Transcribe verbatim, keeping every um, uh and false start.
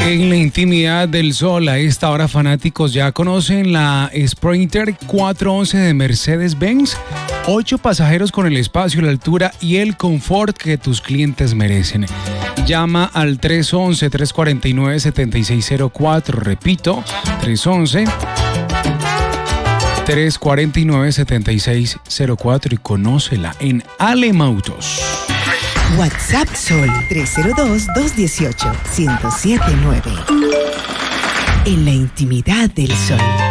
En la intimidad del sol, a esta hora, fanáticos ya conocen la Sprinter cuatrocientos once de Mercedes-Benz. Ocho pasajeros con el espacio, la altura y el confort que tus clientes merecen. Llama al tres once, tres cuatro nueve, siete seis cero cuatro. Repito, tres once, tres cuatro nueve, siete seis cero cuatro y conócela en Alem Autos. WhatsApp Sol tres cero dos, dos uno ocho, uno cero siete nueve. En la intimidad del sol.